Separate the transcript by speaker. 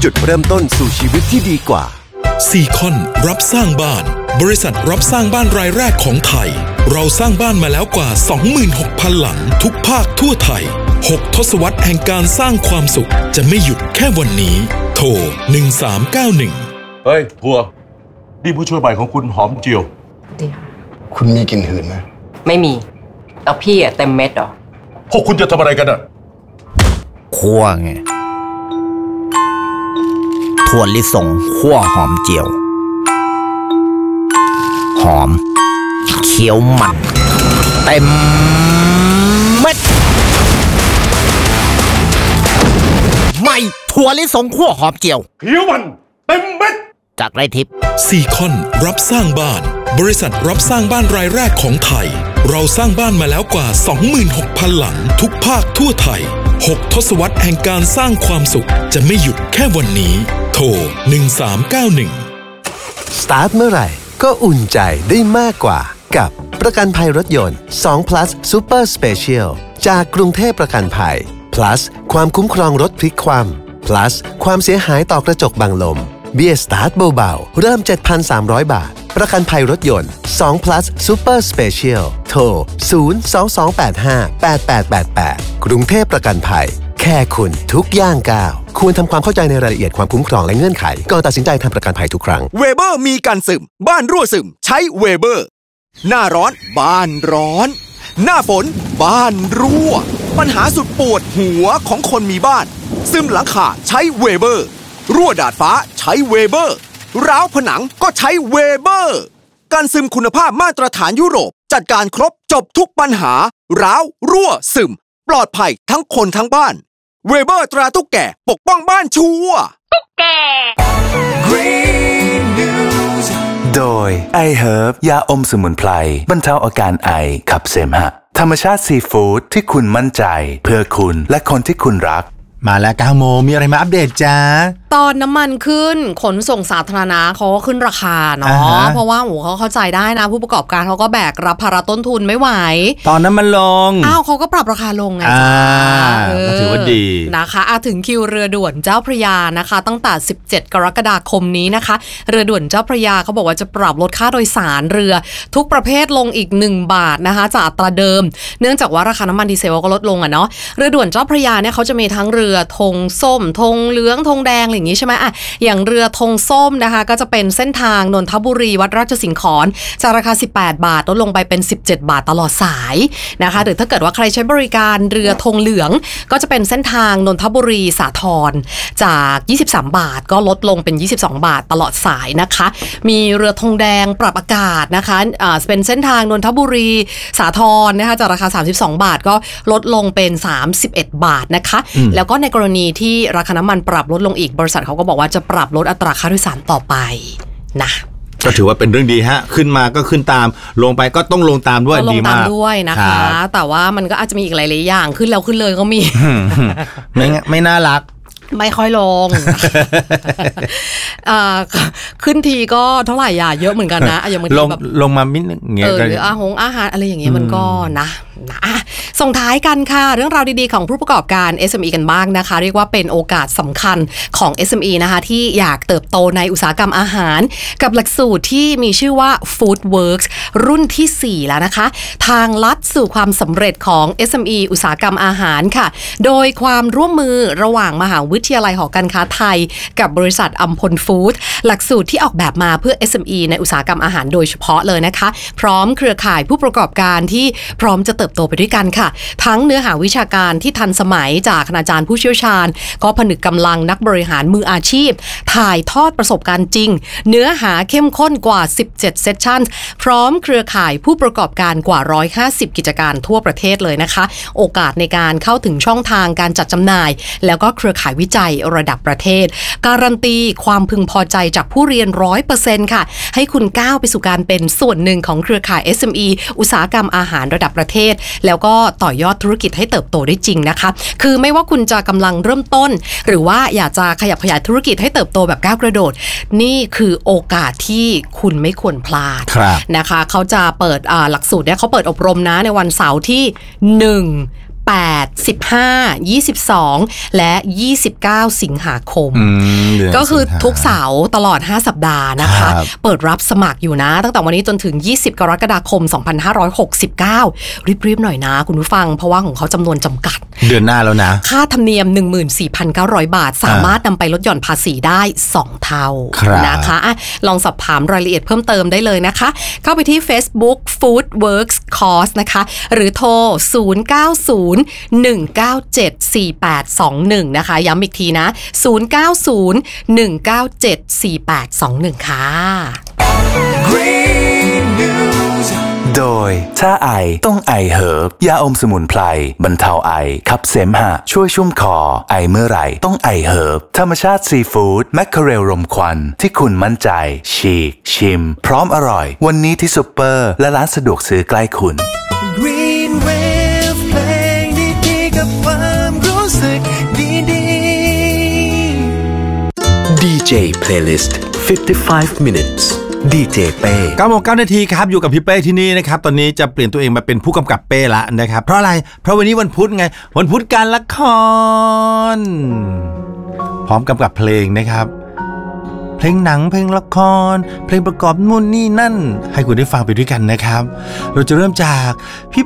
Speaker 1: จุดเริ่มต้นสู่ชีวิตที่ดีกว่า
Speaker 2: ซีคอนรับสร้างบ้านบริษัทรับสร้างบ้านรายแรกของไทยเราสร้างบ้านมาแล้วกว่า 26,000 หลังทุกภาคทั่วไทย6 ทศวรรษแห่งการสร้างความสุขจะไม่หยุดแค่วันนี้โทร1391
Speaker 3: เฮ้ยพัวนี่ผู้ช่วยใหม่ของคุณหอมเจียว
Speaker 4: ดีค่ะ
Speaker 5: คุณมีกลิ่นหืนไหม
Speaker 4: ไม่มีแล้วพี่เต็มเม็ดหรอ
Speaker 3: พวกคุณจะทำอะไรกัน
Speaker 6: คั่วไงถั่วลิสงคั่วหอมเจียวหอมเคี้ยวมันเต็มเม็ดไม่ถั่วลิสงคั่วหอมเจียว
Speaker 3: เคี้ยวมันเต็มเม็ด
Speaker 6: จากไรทิพย์
Speaker 2: ซีคอนรับสร้างบ้านบริษัทรับสร้างบ้านรายแรกของไทยเราสร้างบ้านมาแล้วกว่า 26,000 หลังทุกภาคทั่วไทย6 ทศวรรษแห่งการสร้างความสุขจะไม่หยุดแค่วันนี้โทร1391
Speaker 1: สตาร์ทเมื่อไหร่ก็อุ่นใจได้มากกว่ากับประกันภัยรถยนต์2 plus Super Special จากกรุงเทพประกันภัย plus ความคุ้มครองรถพลิกคว่ำ plus ความเสียหายต่อกระจกบังลมเบี้ยสตาร์ทเบาๆเริ่ม 7,300 บาทประกันภัยรถยนต์2 plus Super Special โทร 022858888 กรุงเทพประกันภัยแค่คุณทุกย่างก้าวควรทำความเข้าใจในรายละเอียดความคุ้มครองและเงื่อนไขก่อนตัดสินใจทำประกันภัยทุกครั้ง
Speaker 7: เวเบอร์มีกันซึมบ้านรั่วซึมใช้เวเบอร์หน้าร้อนบ้านร้อนหน้าฝนบ้านรั่วปัญหาสุดปวดหัวของคนมีบ้านซึมหลังคาใช้เวเบอร์รั่วดาดฟ้าใช้เวเบอร์ร้าวผนังก็ใช้เวเบอร์กันซึมคุณภาพมาตรฐานยุโรปจัดการครบจบทุกปัญหาร้าวรั่วซึมปลอดภัยทั้งคนทั้งบ้านเวเบอร์ตราตุ๊กแกปกป้องบ้านชัวร์ตุ๊กแก
Speaker 8: Green News โดย iHerb ยาอมสมุนไพรบรรเทาอาการไอขับเสมหะธรรมชาติซีฟู้ดที่คุณมั่นใจเพื่อคุณและคนที่คุณรัก
Speaker 9: มาแล้ว9 โมงมีอะไรมาอัปเดตจ้า
Speaker 10: ตอนน้ำมันขึ้นขนส่งสาธารณะเขาก็ขึ้นราคาเนาะเพราะว่าเขาเข้าใจได้นะผู้ประกอบการเขาก็แบกรับภาระต้นทุนไม่ไหว
Speaker 9: ตอนนั้นมันลง
Speaker 10: เขาก็ปรับราคาลงไง
Speaker 9: ก็ถือว่าดี
Speaker 10: นะคะถึงคิวเรือด่วนเจ้าพระยานะคะตั้งแต่17 กรกฎาคมนี้นะคะเรือด่วนเจ้าพระยาเขาบอกว่าจะปรับลดค่าโดยสารเรือทุกประเภทลงอีก1 บาทนะคะจากอัตราเดิมเนื่องจากว่าราคาน้ำมันดีเซลก็ลดลงเนาะเรือด่วนเจ้าพระยาเนี่ยเขาจะมีทั้งเรือธงส้มธงเหลืองธงแดงอะไรอย่างนี้ใช่ไหมอย่างเรือธงส้มนะคะก็จะเป็นเส้นทางนนทบุรีวัดราชสิงห์ขอนจากราคา18 บาทลดลงไปเป็น17 บาทตลอดสายนะคะหรือถ้าเกิดว่าใครใช้บริการเรือธงเหลืองก็จะเป็นเส้นทางนนทบุรีสาทรจาก23 บาทก็ลดลงเป็น22 บาทตลอดสายนะคะมีเรือธงแดงปรับอากาศนะคะเป็นเส้นทางนนทบุรีสาทรนะคะจากราคา32 บาทก็ลดลงเป็น31 บาทนะคะแล้วก็ในกรณีที่ราคาน้ำมันปรับลดลงอีกบริษัทเขาก็บอกว่าจะปรับลดอัตราค่าโดยสารต่อไปนะ
Speaker 9: ก็ถือว่าเป็นเรื่องดีฮะขึ้นมาก็ขึ้นตามลงไปก็ต้องลงตามด้วยดีมาก
Speaker 10: ด้วยนะคะแต่ว่ามันก็อาจจะมีอีกหลายๆอย่างขึ้นแล้วขึ้นเลยก็มี
Speaker 9: ไม่น่ารัก
Speaker 10: ไม่ค่อยลง ขึ้นทีก็เท่าไหร่เยอะเหมือนกันนะอย่างบางทีแบบ
Speaker 9: ลงมานิดนึงเงี้ย
Speaker 10: หรืออาหารอะไรอย่างเงี้ยมันก็นะส่งท้ายกันค่ะเรื่องราวดีๆของผู้ประกอบการ SME กันบ้างนะคะเรียกว่าเป็นโอกาสสำคัญของ SME นะคะที่อยากเติบโตในอุตสาหกรรมอาหารกับหลักสูตรที่มีชื่อว่า Foodworks รุ่นที่4แล้วนะคะทางลัดสู่ความสำเร็จของ SME อุตสาหกรรมอาหารค่ะโดยความร่วมมือระหว่างมหาวิทยาลัยหอการค้าไทยกับบริษัทอัมพลฟู้ดหลักสูตรที่ออกแบบมาเพื่อ SME ในอุตสาหกรรมอาหารโดยเฉพาะเลยนะคะพร้อมเครือข่ายผู้ประกอบการที่พร้อมจะเติบโตไปด้วยกันค่ะทั้งเนื้อหาวิชาการที่ทันสมัยจากคณาจารย์ผู้เชี่ยวชาญก็ผนึกกำลังนักบริหารมืออาชีพถ่ายทอดประสบการณ์จริงเนื้อหาเข้มข้นกว่า17เซสชั่นพร้อมเครือข่ายผู้ประกอบการกว่า150กิจการทั่วประเทศเลยนะคะโอกาสในการเข้าถึงช่องทางการจัดจำหน่ายแล้วก็เครือข่ายวิจัยระดับประเทศการันตีความพึงพอใจจากผู้เรียน 100% ค่ะให้คุณก้าวไปสู่การเป็นส่วนหนึ่งของเครือข่าย SME อุตสาหกรรมอาหารระดับประเทศแล้วก็ต่อยอดธุรกิจให้เติบโตได้จริงนะคะคือไม่ว่าคุณจะกำลังเริ่มต้นหรือว่าอยากจะขยับขยายธุรกิจให้เติบโตแบบก้าวกระโดดนี่คือโอกาสที่คุณไม่ควรพลาดนะคะเขาจะเปิดหลักสูตรเนี่ยเขาเปิดอบรมนะในวันเสาร์ที่1 18 15 22 และ 29 สิงหาคมก็คือทุกเสาร์ตลอด5สัปดาห์นะคะเปิดรับสมัครอยู่นะตั้งแต่วันนี้จนถึง20กรกฎาคม2569รีบๆหน่อยนะคุณผู้ฟังเพราะว่าของเขาจำนวนจำกัด
Speaker 9: เดือนหน้าแล้วนะค่า
Speaker 10: ธรรมเนียม 14,900 บาทสามารถนำไปลดหย่อนภาษีได้2เท่านะคะลองสอบถามรายละเอียดเพิ่มเติมได้เลยนะคะเข้าไปที่ Facebook Food Works Course นะคะหรือโทร0901974821นะคะย้ำอีกทีนะ0901974821ค่ะ
Speaker 8: Green News โดยถ้าไอต้องไอเฮิร์บยาอมสมุนไพรบรรเทาไอขับเสมหะช่วยชุ่มคอไอเมื่อไหร่ต้องไอเฮิร์บธรรมชาติซีฟู้ดแมคเคอเรลรมควันที่คุณมั่นใจฉีกชิมพร้อมอร่อยวันนี้ที่ซุปเปอร์และร้านสะดวกซื้อใกล้คุณ
Speaker 5: Green Wave เพลงดีๆกับความรู้สึกดีๆ
Speaker 1: DJ Playlist 55 minutes DJ เป้
Speaker 9: 9:09 นาทีครับอยู่กับพี่เป้ที่นี่นะครับตอนนี้จะเปลี่ยนตัวเองมาเป็นผู้กำกับเป้ละนะครับเพราะอะไรเพราะวันนี้วันพุธไงวันพุธการละครพร้อมกำกับเพลงนะครับเพลงหนังเพลงละครเพลงประกอบนู่นนี่นั่นให้คุณได้ฟังไปด้วยกันนะครับเราจะเริ่มจากพี่